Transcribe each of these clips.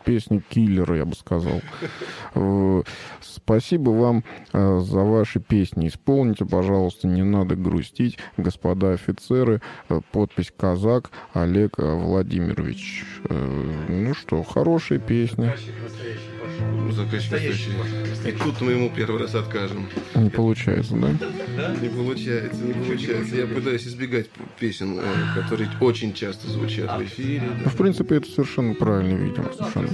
песня киллера, я бы сказал. Спасибо вам за ваши песни. Исполните, пожалуйста, «Не надо грустить», господа офицеры. Подпись «Казак» Олег Владимирович. Ну что, хорошая песня. Заказчик настоящий. И тут мы ему первый раз откажем. Не получается, да? Не получается. Я пытаюсь избегать песен, которые очень часто звучат в эфире. В принципе, это совершенно правильно, видимо.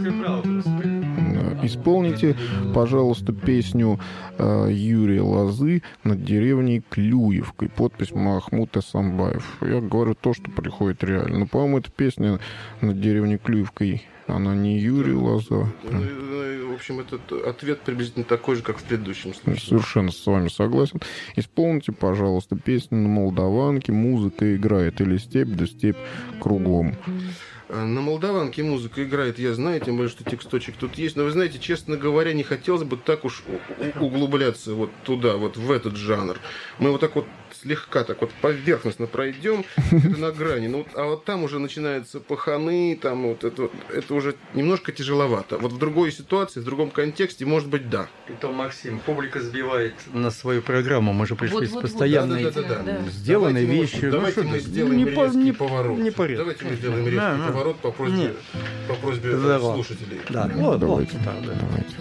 Да. Исполните, пожалуйста, песню Юрия Лозы «Над деревней Клюевкой». Подпись Махмуд Эсамбаев. Я говорю то, что приходит реально. Но, по-моему, эта песня «Над деревней Клюевкой», она не Юрий Лоза. В общем, этот ответ приблизительно такой же, как в предыдущем случае. Совершенно с вами согласен. Исполните, пожалуйста, песню «На молдаванке музыка играет» или «Степь да степь кругом». На молдаванке музыка играет, я знаю, тем более, что тексточек тут есть. Но вы знаете, честно говоря, не хотелось бы так уж углубляться вот туда, вот в этот жанр. Мы вот так вот слегка так вот поверхностно пройдем, это на грани. Ну, а вот там уже начинаются паханы, там вот это уже немножко тяжеловато. Вот в другой ситуации, в другом контексте, может быть, да. И то, Максим, публика сбивает на свою программу. Мы же пришли с постоянной сделанной вещью. Давайте мы сделаем резкий поворот. Не порядок. Давайте мы сделаем резкий поворот по просьбе слушателей. Да, давайте.